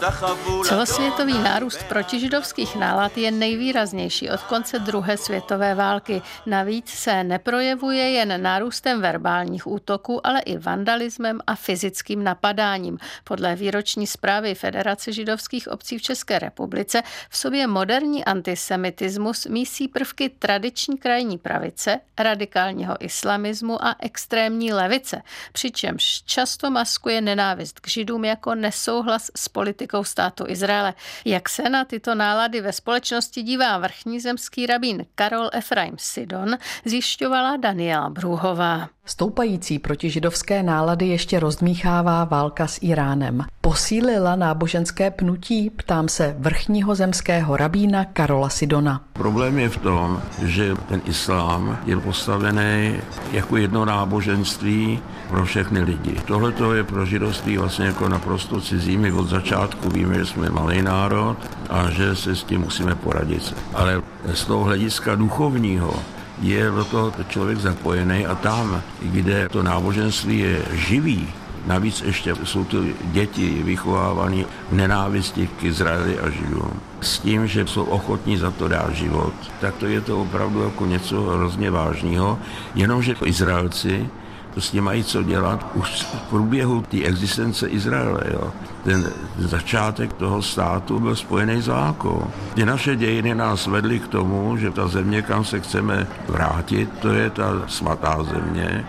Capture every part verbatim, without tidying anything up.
Celosvětový nárůst protižidovských nálad je nejvýraznější od konce druhé světové války. Navíc se neprojevuje jen nárůstem verbálních útoků, ale i vandalismem a fyzickým napadáním. Podle výroční zprávy Federace židovských obcí v České republice v sobě moderní antisemitismus mísí prvky tradiční krajní pravice, radikálního islamismu a extrémní levice, přičemž často maskuje nenávist k židům jako nesouhlas s politikou státu Izraele. Jak se na tyto nálady ve společnosti dívá vrchní zemský rabín Karol Efraim Sidon, zjišťovala Daniela Brůhová. Stoupající protižidovské nálady ještě rozdmíchává válka s Iránem. Posílila náboženské pnutí? Ptám se vrchního zemského rabína Karola Sidona. Problém je v tom, že ten islám je postavený jako jedno náboženství pro všechny lidi. Tohle je pro židovství vlastně jako naprosto cizí. My od začátku víme, že jsme malý národ a že se s tím musíme poradit. Ale z toho hlediska duchovního je do toho člověk zapojený a tam, kde to náboženství je živý, navíc ještě jsou to děti vychovávané v nenávisti k Izraeli a Židům. S tím, že jsou ochotní za to dát život, tak to je to opravdu jako něco hrozně vážného, jenomže Izraelci to s tím mají co dělat už v průběhu té existence Izraele. Jo. Ten začátek toho státu byl spojený s válkou. Ty naše dějiny nás vedly k tomu, že ta země, kam se chceme vrátit, to je ta svatá země.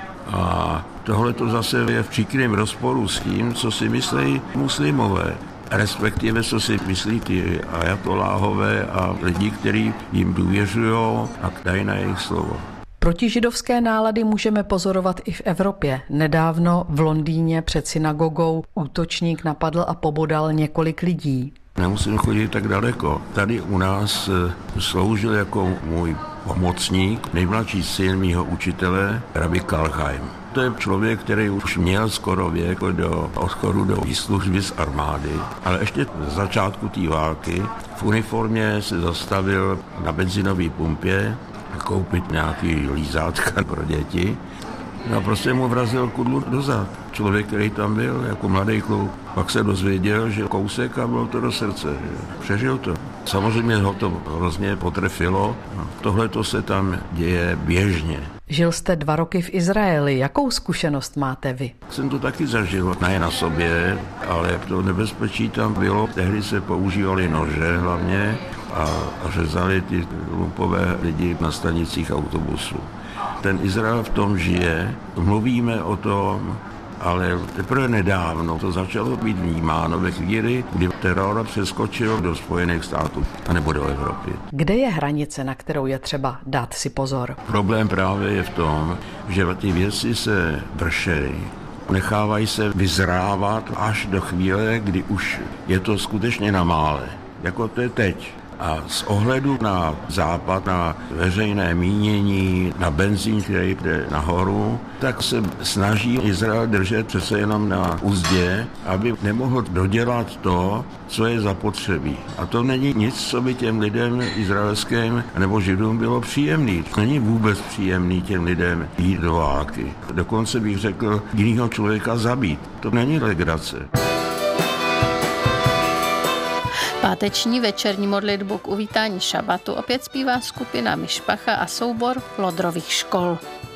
A tohle to zase je v příkrém rozporu s tím, co si myslí muslimové. Respektive, co si myslí ty ajatoláhové a lidi, kteří jim důvěřují a dají na jejich slovo. Protižidovské nálady můžeme pozorovat i v Evropě. Nedávno v Londýně před synagogou útočník napadl a pobodal několik lidí. Nemusím chodit tak daleko. Tady u nás sloužil jako můj pomocník, nejmladší syn mýho učitele, rabí Kalchaim. To je člověk, který už měl skoro věk do odchodu do výslužby z armády, ale ještě na začátku té války v uniformě se zastavil na benzinové pumpě koupit nějaký lízátka pro děti. No a prostě mu vrazil kudlu do zad. Člověk, který tam byl jako mladý kluk, pak se dozvěděl, že kousek a bylo to do srdce. Přežil to. Samozřejmě ho to hrozně potrefilo. Tohle to se tam děje běžně. Žil jste dva roky v Izraeli. Jakou zkušenost máte vy? Jsem to taky zažil, ne na sobě, ale to nebezpečí tam bylo. Tehdy se používaly nože hlavně a řezali ty lumpové lidi na stanicích autobusů. Ten Izrael v tom žije, mluvíme o tom, ale teprve nedávno to začalo být vnímáno ve chvíli, kdy teror přeskočil do Spojených států anebo do Evropy. Kde je hranice, na kterou je třeba dát si pozor? Problém právě je v tom, že ty věci se vršejí, nechávají se vyzrávat až do chvíle, kdy už je to skutečně na mále. Jako to je teď. A z ohledu na západ, na veřejné mínění, na benzín, který jde nahoru, tak se snaží Izrael držet přece jenom na uzdě, aby nemohl dodělat to, co je zapotřebí. A to není nic, co by těm lidem izraelským nebo Židům bylo příjemný. Není vůbec příjemný těm lidem jít do války. Dokonce bych řekl, jinýho člověka zabít. To není legrace. Páteční večerní modlitbu k uvítání šabatu opět zpívá skupina Mišpacha a soubor Lodrových škol.